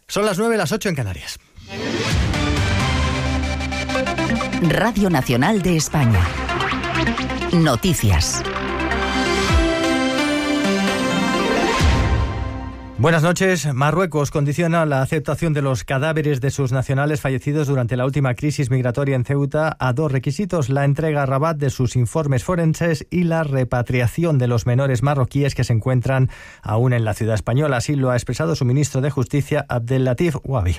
Son las 9, las 8 en Canarias. Radio Nacional de España. Noticias. Buenas noches. Marruecos condiciona la aceptación de los cadáveres de sus nacionales fallecidos durante la última crisis migratoria en Ceuta a dos requisitos: la entrega a Rabat de sus informes forenses y la repatriación de los menores marroquíes que se encuentran aún en la ciudad española. Así lo ha expresado su ministro de Justicia, Abdellatif Wabi.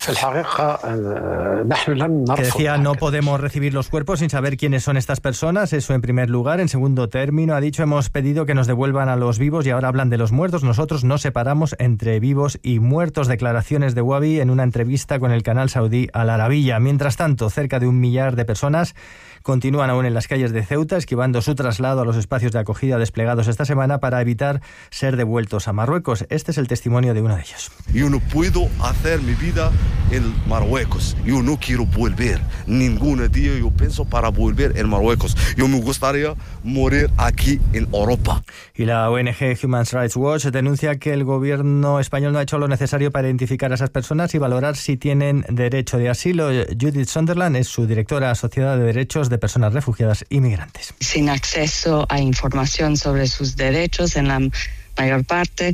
Que decía: no podemos recibir los cuerpos sin saber quiénes son estas personas. Eso en primer lugar. En segundo término, ha dicho, hemos pedido que nos devuelvan a los vivos y ahora hablan de los muertos. Nosotros no separamos entre vivos y muertos. Declaraciones de Wabi en una entrevista con el canal saudí Al Arabiya. Mientras tanto, cerca de 1 millar de personas continúan aún en las calles de Ceuta, esquivando su traslado a los espacios de acogida desplegados esta semana para evitar ser devueltos a Marruecos. Este es el testimonio de uno de ellos. Yo no puedo hacer mi vida en Marruecos. Yo no quiero volver. Ningún día yo pienso para volver en Marruecos. Yo me gustaría morir aquí en Europa. Y la ONG Human Rights Watch denuncia que el gobierno español no ha hecho lo necesario para identificar a esas personas y valorar si tienen derecho de asilo. Judith Sunderland es su directora asociada de derechos de personas refugiadas y migrantes. Sin acceso a información sobre sus derechos en la mayor parte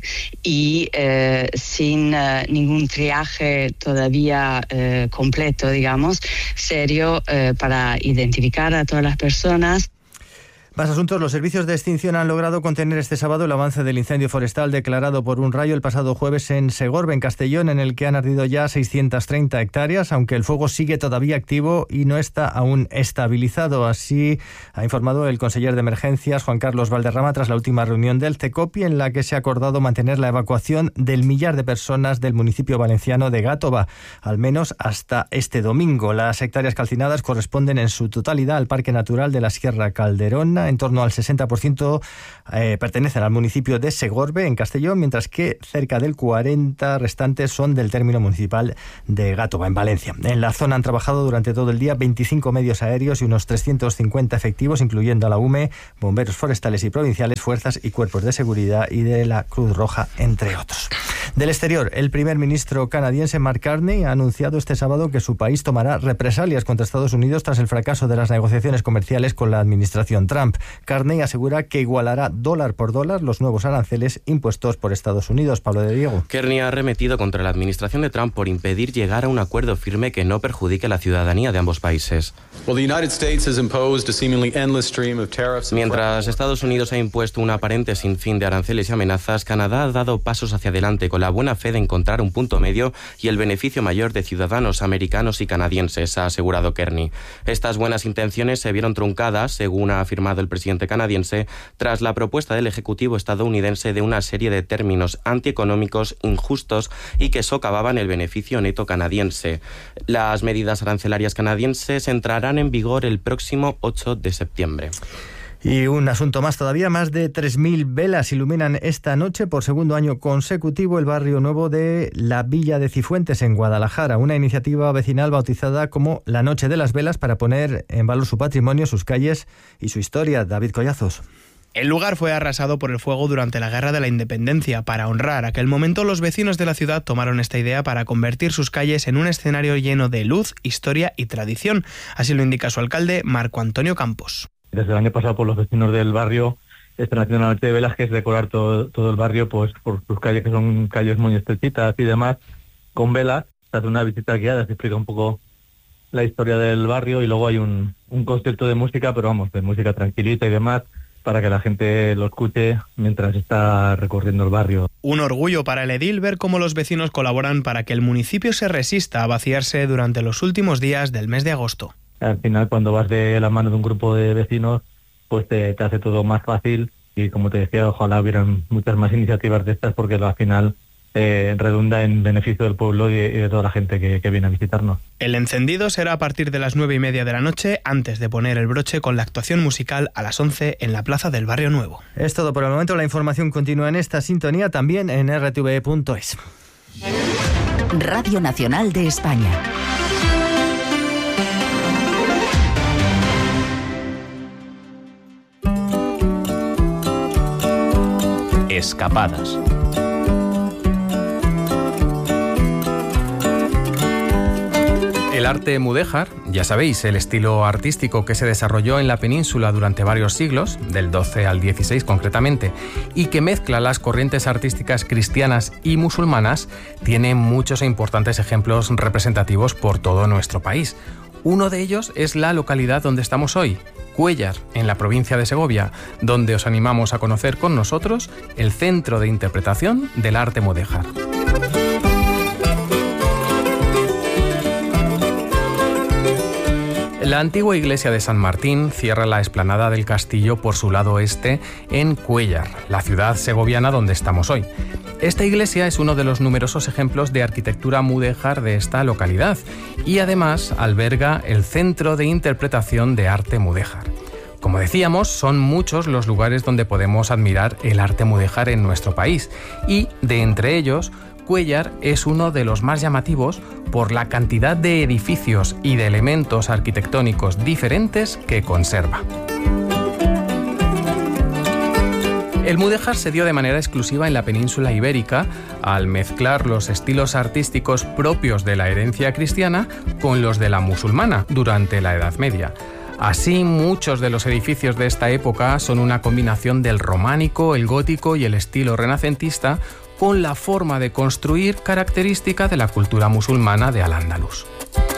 y sin ningún triaje todavía completo, digamos, serio, para identificar a todas las personas. Más asuntos. Los servicios de extinción han logrado contener este sábado el avance del incendio forestal declarado por un rayo el pasado jueves en Segorbe, en Castellón, en el que han ardido ya 630 hectáreas, aunque el fuego sigue todavía activo y no está aún estabilizado. Así ha informado el conseller de Emergencias, Juan Carlos Valderrama, tras la última reunión del CECOPI, en la que se ha acordado mantener la evacuación del 1 millar de personas del municipio valenciano de Gátova, al menos hasta este domingo. Las hectáreas calcinadas corresponden en su totalidad al Parque Natural de la Sierra Calderona. En torno al 60% pertenecen al municipio de Segorbe, en Castellón, mientras que cerca del 40% restantes son del término municipal de Gátova, en Valencia. En la zona han trabajado durante todo el día 25 medios aéreos y unos 350 efectivos, incluyendo a la UME, bomberos forestales y provinciales, fuerzas y cuerpos de seguridad y de la Cruz Roja, entre otros. Del exterior, el primer ministro canadiense Mark Carney ha anunciado este sábado que su país tomará represalias contra Estados Unidos tras el fracaso de las negociaciones comerciales con la administración Trump. Carney asegura que igualará dólar por dólar los nuevos aranceles impuestos por Estados Unidos. Pablo de Diego. Carney ha arremetido contra la administración de Trump por impedir llegar a un acuerdo firme que no perjudique a la ciudadanía de ambos países. Mientras Estados Unidos ha impuesto un aparente sinfín de aranceles y amenazas, Canadá ha dado pasos hacia adelante con la buena fe de encontrar un punto medio y el beneficio mayor de ciudadanos americanos y canadienses, ha asegurado Carney. Estas buenas intenciones se vieron truncadas, según ha afirmado el presidente canadiense, tras la propuesta del Ejecutivo estadounidense de una serie de términos antieconómicos injustos y que socavaban el beneficio neto canadiense. Las medidas arancelarias canadienses entrarán en vigor el próximo 8 de septiembre. Y un asunto más todavía, más de 3.000 velas iluminan esta noche por segundo año consecutivo el barrio nuevo de la Villa de Cifuentes, en Guadalajara, una iniciativa vecinal bautizada como la Noche de las Velas para poner en valor su patrimonio, sus calles y su historia. David Collazos. El lugar fue arrasado por el fuego durante la Guerra de la Independencia. Para honrar aquel momento, los vecinos de la ciudad tomaron esta idea para convertir sus calles en un escenario lleno de luz, historia y tradición. Así lo indica su alcalde, Marco Antonio Campos. Desde el año pasado, por los vecinos del barrio, están haciendo una noche de velas, que es decorar todo el barrio, pues por sus calles, que son calles muy estrechitas y demás, con velas. Se hace una visita guiada, se explica un poco la historia del barrio y luego hay un concierto de música, pero vamos, de música tranquilita y demás, para que la gente lo escuche mientras está recorriendo el barrio. Un orgullo para el edil ver cómo los vecinos colaboran para que el municipio se resista a vaciarse durante los últimos días del mes de agosto. Al final, cuando vas de la mano de un grupo de vecinos, pues te hace todo más fácil y, como te decía, ojalá hubieran muchas más iniciativas de estas, porque al final redunda en beneficio del pueblo y de toda la gente que viene a visitarnos. El encendido será a partir de las 9:30 de la noche, antes de poner el broche con la actuación musical a las 11 en la Plaza del Barrio Nuevo. Es todo por el momento. La información continúa en esta sintonía, también en rtve.es. Radio Nacional de España. Escapadas. El arte mudéjar, ya sabéis, el estilo artístico que se desarrolló en la península durante varios siglos, del XII al XVI concretamente, y que mezcla las corrientes artísticas cristianas y musulmanas, tiene muchos e importantes ejemplos representativos por todo nuestro país. Uno de ellos es la localidad donde estamos hoy, Cuéllar, en la provincia de Segovia, donde os animamos a conocer con nosotros el Centro de Interpretación del Arte Mudéjar. La antigua iglesia de San Martín cierra la explanada del castillo por su lado este en Cuéllar, la ciudad segoviana donde estamos hoy. Esta iglesia es uno de los numerosos ejemplos de arquitectura mudéjar de esta localidad y además alberga el Centro de Interpretación de Arte Mudéjar. Como decíamos, son muchos los lugares donde podemos admirar el arte mudéjar en nuestro país y, de entre ellos, Cuéllar es uno de los más llamativos por la cantidad de edificios y de elementos arquitectónicos diferentes que conserva. El mudéjar se dio de manera exclusiva en la península ibérica al mezclar los estilos artísticos propios de la herencia cristiana con los de la musulmana durante la Edad Media. Así, muchos de los edificios de esta época son una combinación del románico, el gótico y el estilo renacentista, con la forma de construir característica de la cultura musulmana de Al-Ándalus.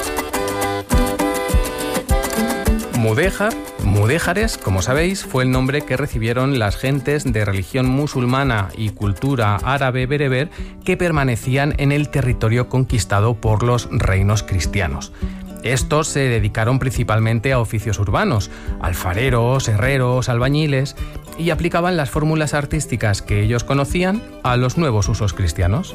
Mudéjar, mudéjares, como sabéis, fue el nombre que recibieron las gentes de religión musulmana y cultura árabe bereber que permanecían en el territorio conquistado por los reinos cristianos. Estos se dedicaron principalmente a oficios urbanos, alfareros, herreros, albañiles, y aplicaban las fórmulas artísticas que ellos conocían a los nuevos usos cristianos.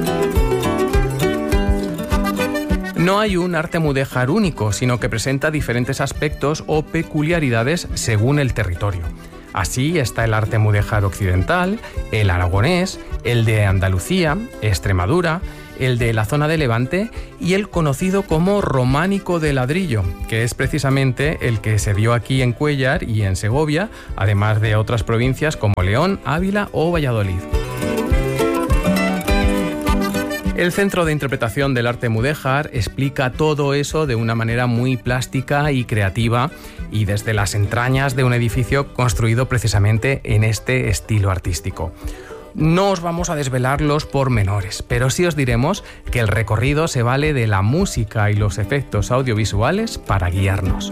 No hay un arte mudéjar único, sino que presenta diferentes aspectos o peculiaridades según el territorio. Así está el arte mudéjar occidental, el aragonés, el de Andalucía, Extremadura, el de la zona de Levante y el conocido como románico de ladrillo, que es precisamente el que se dio aquí en Cuéllar y en Segovia, además de otras provincias como León, Ávila o Valladolid. El Centro de Interpretación del Arte Mudéjar explica todo eso de una manera muy plástica y creativa y desde las entrañas de un edificio construido precisamente en este estilo artístico. No os vamos a desvelar los pormenores, pero sí os diremos que el recorrido se vale de la música y los efectos audiovisuales para guiarnos.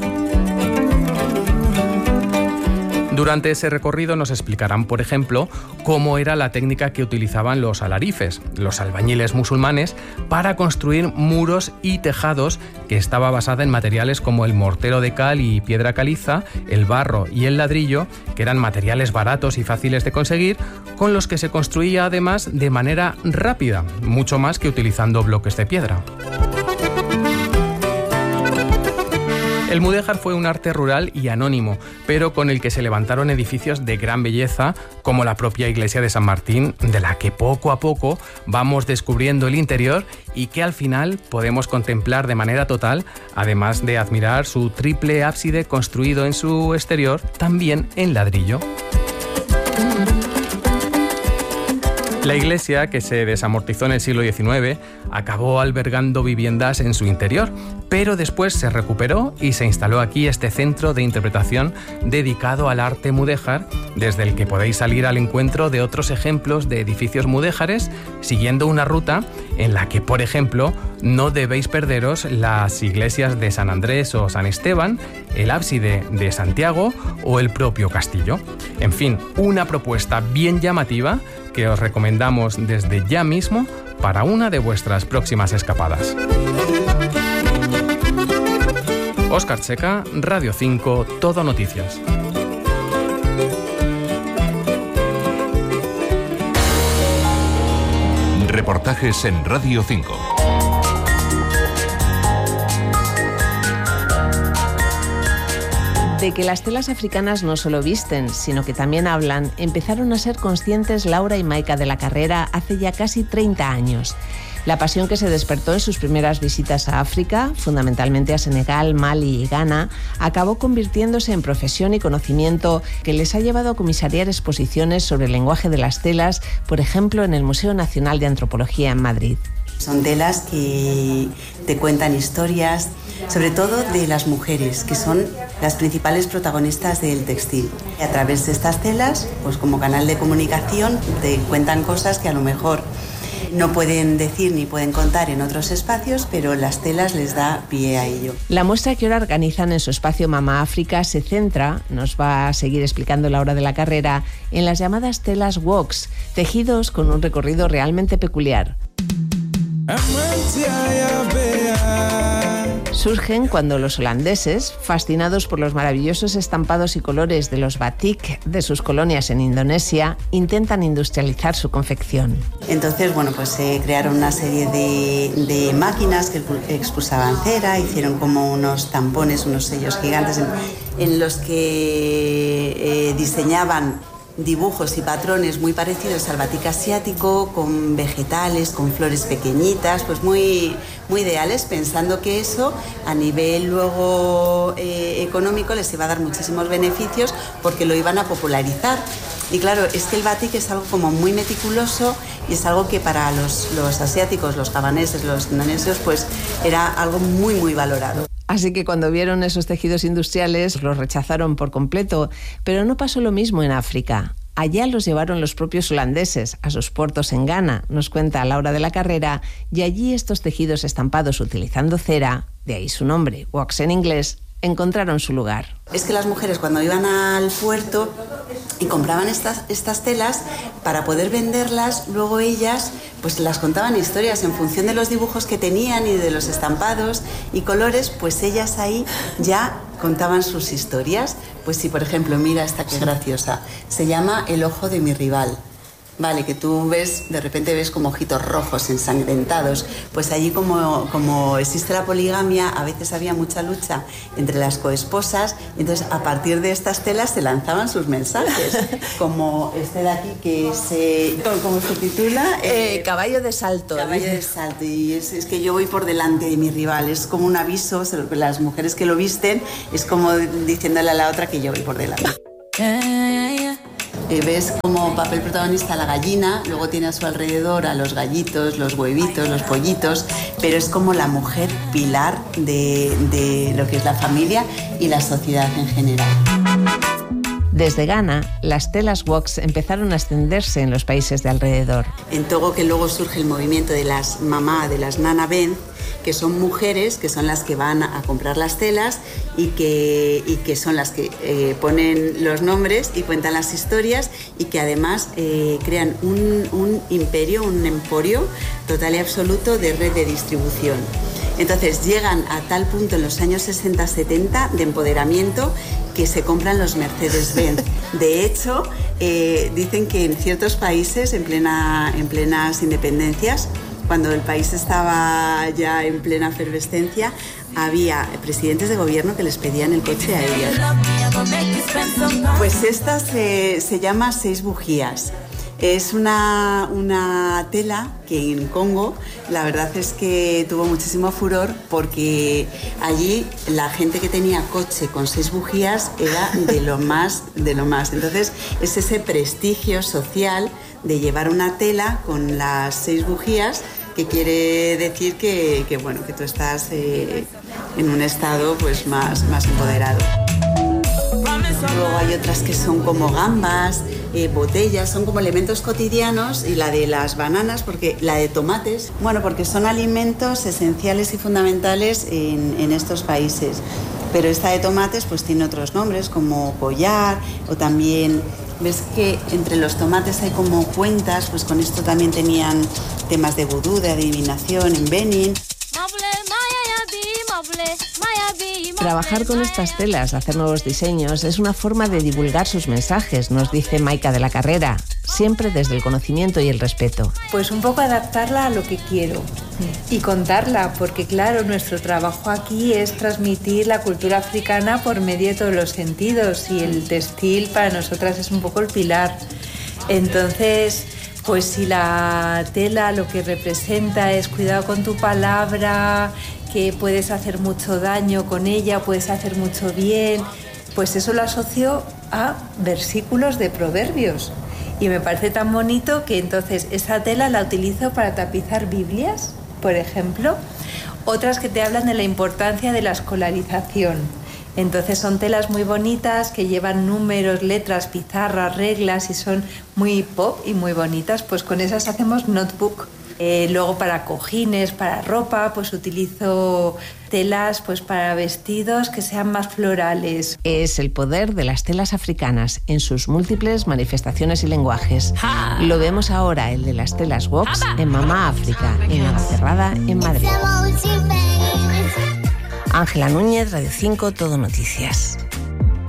Durante ese recorrido nos explicarán, por ejemplo, cómo era la técnica que utilizaban los alarifes, los albañiles musulmanes, para construir muros y tejados, que estaba basada en materiales como el mortero de cal y piedra caliza, el barro y el ladrillo, que eran materiales baratos y fáciles de conseguir, con los que se construía además de manera rápida, mucho más que utilizando bloques de piedra. El mudéjar fue un arte rural y anónimo, pero con el que se levantaron edificios de gran belleza, como la propia iglesia de San Martín, de la que poco a poco vamos descubriendo el interior y que al final podemos contemplar de manera total, además de admirar su triple ábside construido en su exterior, también en ladrillo. La iglesia, que se desamortizó en el siglo XIX, acabó albergando viviendas en su interior, pero después se recuperó y se instaló aquí este centro de interpretación dedicado al arte mudéjar, desde el que podéis salir al encuentro de otros ejemplos de edificios mudéjares, siguiendo una ruta en la que, por ejemplo, no debéis perderos las iglesias de San Andrés o San Esteban, el ábside de Santiago o el propio castillo. En fin, una propuesta bien llamativa que os recomendamos desde ya mismo para una de vuestras próximas escapadas. Óscar Checa, Radio 5, Todo Noticias. Reportajes en Radio 5. De que las telas africanas no solo visten, sino que también hablan, empezaron a ser conscientes Laura y Maika de la Carrera hace ya casi 30 años. La pasión que se despertó en sus primeras visitas a África, fundamentalmente a Senegal, Mali y Ghana, acabó convirtiéndose en profesión y conocimiento que les ha llevado a comisariar exposiciones sobre el lenguaje de las telas, por ejemplo, en el Museo Nacional de Antropología en Madrid. Son telas que te cuentan historias, sobre todo de las mujeres, que son las principales protagonistas del textil. Y a través de estas telas, pues como canal de comunicación, te cuentan cosas que a lo mejor no pueden decir ni pueden contar en otros espacios, pero las telas les da pie a ello. La muestra que ahora organizan en su espacio Mama África se centra, nos va a seguir explicando Laura de la Carrera, en las llamadas telas woks, tejidos con un recorrido realmente peculiar. Surgen cuando los holandeses, fascinados por los maravillosos estampados y colores de los batik de sus colonias en Indonesia, intentan industrializar su confección. Entonces, pues se crearon una serie de máquinas que expulsaban cera, hicieron como unos tampones, unos sellos gigantes en los que diseñaban dibujos y patrones muy parecidos al batik asiático, con vegetales, con flores pequeñitas, pues muy ideales, pensando que eso a nivel luego económico les iba a dar muchísimos beneficios porque lo iban a popularizar. Y claro, es que el batik es algo como muy meticuloso y es algo que para los asiáticos, los javaneses, los indonesios, pues era algo muy valorado. Así que cuando vieron esos tejidos industriales los rechazaron por completo, pero no pasó lo mismo en África. Allá los llevaron los propios holandeses a sus puertos en Ghana, nos cuenta Laura de la Carrera, y allí estos tejidos estampados utilizando cera, de ahí su nombre, wax en inglés, encontraron su lugar. Es que las mujeres cuando iban al puerto y compraban estas telas, para poder venderlas, luego ellas pues las contaban historias en función de los dibujos que tenían y de los estampados y colores, pues ellas ahí ya contaban sus historias. Pues si, por ejemplo, mira esta que graciosa, se llama El ojo de mi rival. Vale, que tú ves, de repente ves como ojitos rojos ensangrentados. Pues allí como existe la poligamia, a veces había mucha lucha entre las coesposas, entonces a partir de estas telas se lanzaban sus mensajes, como este de aquí que ¿cómo se titula? Caballo de salto. Caballo de salto, y es que yo voy por delante de mi rival, es como un aviso, las mujeres que lo visten, es como diciéndole a la otra que yo voy por delante. Ves como papel protagonista a la gallina, luego tiene a su alrededor a los gallitos, los huevitos, los pollitos, pero es como la mujer pilar de lo que es la familia y la sociedad en general. Desde Ghana, las telas woks empezaron a extenderse en los países de alrededor. En Togo, que luego surge el movimiento de las mamá, de las nana ben, que son mujeres que son las que van a comprar las telas y que son las que ponen los nombres y cuentan las historias, y que además crean un imperio, un emporio total y absoluto de red de distribución. Entonces llegan a tal punto en los años 60-70 de empoderamiento que se compran los Mercedes-Benz. De hecho, dicen que en ciertos países, en plenas independencias, cuando el país estaba ya en plena efervescencia, había presidentes de gobierno que les pedían el coche a ellos. Pues esta se llama 6 bujías. Es una tela que en Congo la verdad es que tuvo muchísimo furor, porque allí la gente que tenía coche con 6 bujías era de lo más. Entonces es ese prestigio social de llevar una tela con las 6 bujías, que quiere decir que tú estás en un estado pues más empoderado. Luego hay otras que son como gambas, botellas, son como elementos cotidianos, y la de las bananas, porque la de tomates, porque son alimentos esenciales y fundamentales en estos países. Pero esta de tomates pues tiene otros nombres, como collar, o también ves que entre los tomates hay como cuentas, pues con esto también tenían temas de vudú, de adivinación en Benin. Trabajar con estas telas, hacer nuevos diseños, es una forma de divulgar sus mensajes, nos dice Maika de la Carrera, siempre desde el conocimiento y el respeto. Pues un poco adaptarla a lo que quiero y contarla, porque claro, nuestro trabajo aquí es transmitir la cultura africana por medio de todos los sentidos, y el textil para nosotras es un poco el pilar. Entonces, Pues si la tela lo que representa es cuidado con tu palabra, que puedes hacer mucho daño con ella, puedes hacer mucho bien, pues eso lo asocio a versículos de Proverbios. Y me parece tan bonito que entonces esa tela la utilizo para tapizar Biblias, por ejemplo. Otras que te hablan de la importancia de la escolarización. Entonces son telas muy bonitas que llevan números, letras, pizarras, reglas y son muy pop y muy bonitas. Pues con esas hacemos notebook. Luego para cojines, para ropa, pues utilizo telas pues para vestidos que sean más florales. Es el poder de las telas africanas en sus múltiples manifestaciones y lenguajes. Lo vemos ahora, el de las telas Wox en Mamá África, en Navacerrada, en Madrid. Ángela Núñez, Radio 5, Todo Noticias.